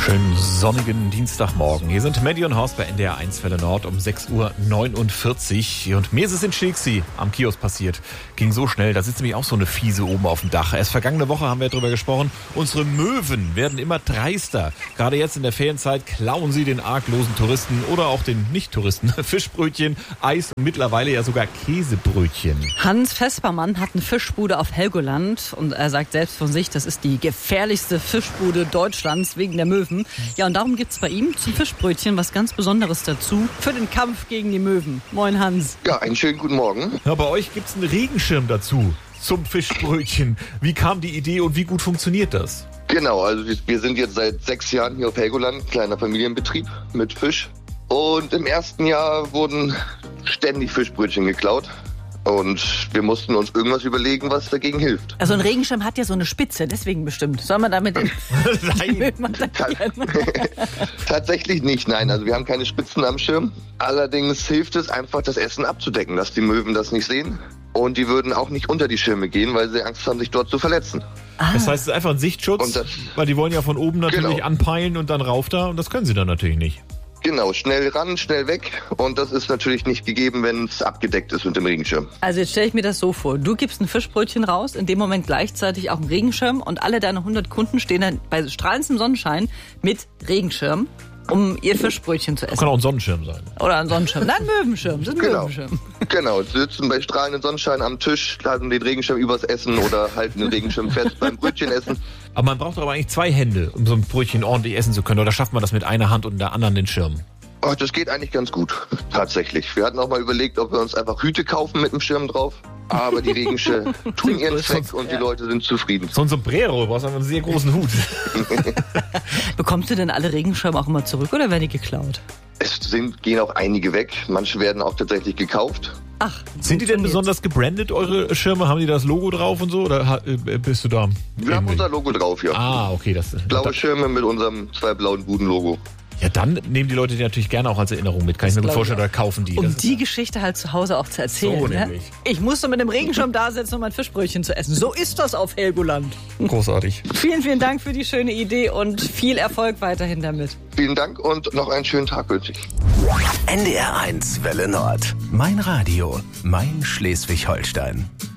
Schönen sonnigen Dienstagmorgen. Hier sind Maddie und Horst bei NDR 1 Welle Nord um 6:49 Uhr. Und mir ist es in Schilksee am Kiosk passiert. Ging so schnell, da sitzt nämlich auch so eine Fiese oben auf dem Dach. Erst vergangene Woche haben wir darüber gesprochen. Unsere Möwen werden immer dreister. Gerade jetzt in der Ferienzeit klauen sie den arglosen Touristen oder auch den Nicht-Touristen Fischbrötchen, Eis und mittlerweile ja sogar Käsebrötchen. Hans Vespermann hat eine Fischbude auf Helgoland und er sagt selbst von sich, das ist die gefährlichste Fischbude Deutschlands wegen der Möwen. Ja, und darum gibt's bei ihm zum Fischbrötchen was ganz Besonderes dazu für den Kampf gegen die Möwen. Moin Hans. Ja, einen schönen guten Morgen. Ja, bei euch gibt's einen Regenschirm dazu zum Fischbrötchen. Wie kam die Idee und wie gut funktioniert das? Genau, also wir sind jetzt seit 6 Jahren hier auf Helgoland, kleiner Familienbetrieb mit Fisch. Und im ersten Jahr wurden ständig Fischbrötchen geklaut. Und wir mussten uns irgendwas überlegen, was dagegen hilft. Also ein Regenschirm hat ja so eine Spitze, deswegen bestimmt. Soll man damit den Möwen attackieren? Tatsächlich nicht, nein. Also wir haben keine Spitzen am Schirm. Allerdings hilft es einfach, das Essen abzudecken, dass die Möwen das nicht sehen. Und die würden auch nicht unter die Schirme gehen, weil sie Angst haben, sich dort zu verletzen. Das heißt, es ist einfach ein Sichtschutz, weil die wollen ja von oben natürlich anpeilen und dann rauf da. Und das können sie dann natürlich nicht. Genau, schnell ran, schnell weg. Und das ist natürlich nicht gegeben, wenn es abgedeckt ist mit dem Regenschirm. Also jetzt stelle ich mir das so vor. Du gibst ein Fischbrötchen raus, in dem Moment gleichzeitig auch ein Regenschirm und alle deine 100 Kunden stehen dann bei strahlendem Sonnenschein mit Regenschirm, um ihr Fischbrötchen zu essen. Kann auch ein Sonnenschirm sein. Oder ein Sonnenschirm. Nein, Möwenschirm. Das ist ein Möwenschirm. Genau, sie sitzen bei strahlendem Sonnenschein am Tisch, halten den Regenschirm übers Essen oder halten den Regenschirm fest beim Brötchenessen. Aber man braucht aber eigentlich 2 Hände, um so ein Brötchen ordentlich essen zu können. Oder schafft man das mit einer Hand und der anderen den Schirm? Oh, das geht eigentlich ganz gut, tatsächlich. Wir hatten auch mal überlegt, ob wir uns einfach Hüte kaufen mit dem Schirm drauf. Aber die Regenschirme tun ihren Zweck und die Leute sind zufrieden. So ein Sombrero, du brauchst einfach einen sehr großen Hut. Bekommst du denn alle Regenschirme auch immer zurück oder werden die geklaut? Gehen auch einige weg. Manche werden auch tatsächlich gekauft. Ach, sind die denn besonders gebrandet, eure Schirme? Haben die das Logo drauf und so? Oder bist du da? Wir haben unser Logo drauf, ja. Ah, okay. Blaue Schirme mit unserem 2 blauen Buden-Logo. Ja, dann nehmen die Leute die natürlich gerne auch als Erinnerung mit. Kann ich mir gut vorstellen, oder kaufen die. Um die Geschichte halt zu Hause auch zu erzählen. So ne? nämlich. Ich musste mit dem Regenschirm da sitzen, um mein Fischbrötchen zu essen. So ist das auf Helgoland. Großartig. Vielen, vielen Dank für die schöne Idee und viel Erfolg weiterhin damit. Vielen Dank und noch einen schönen Tag wünsche ich. NDR 1 Welle Nord. Mein Radio, mein Schleswig-Holstein.